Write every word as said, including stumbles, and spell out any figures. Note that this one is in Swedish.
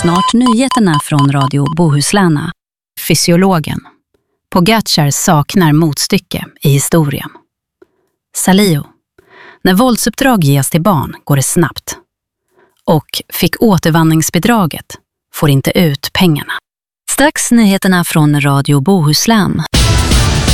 Snart nyheterna från Radio Bohuslän. Fysiologen. Pogacar saknar motstycke i historien. Salio. När våldsuppdrag ges till barn går det snabbt. Och fick återvandringsbidraget, får inte ut pengarna. Strax nyheterna från Radio Bohuslän.